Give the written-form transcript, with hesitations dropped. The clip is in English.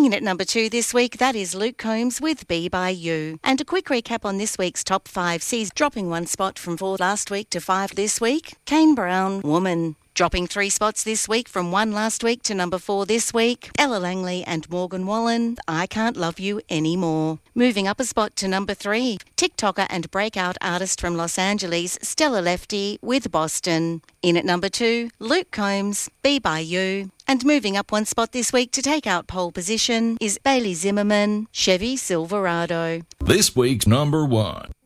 Coming in at number 2 this week, that is Luke Combs with Be By You. And a quick recap on this week's top 5 sees dropping 1 spot from 4 last week to 5 this week. Kane Brown, Woman. Dropping 3 spots this week from 1 last week to number 4 this week. Ella Langley and Morgan Wallen, I Can't Love You Anymore. Moving up a spot to number 3. TikToker and breakout artist from Los Angeles, Stella Lefty with Boston. In at number 2, Luke Combs, Be By You. And moving up 1 spot this week to take out pole position is Bailey Zimmerman, Chevy Silverado. This week's number 1.